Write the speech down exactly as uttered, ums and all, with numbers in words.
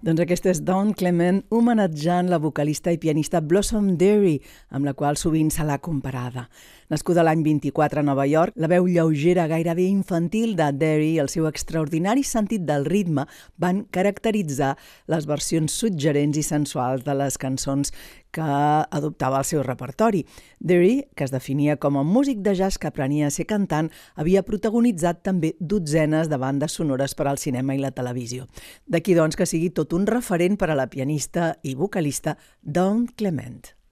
Doncs aquesta és Dawn Clement homenatjant la vocalista i pianista Blossom Dearie, amb la qual sovint se l'ha comparada. Nascuda l'any vint-i-quatre a Nova York, la veu lleugera gairebé infantil de Dearie i el seu extraordinari sentit del ritme van caracteritzar les versions suggerents i sensuals de les cançons que adoptava el seu repertori. Dearie, que es definia com a músic de jazz que aprenia a ser cantant, havia protagonitzat també dotzenes de bandes sonores per al cinema i la televisió. D'aquí doncs que sigui tot un referent per a la pianista i vocalista Dawn Clement.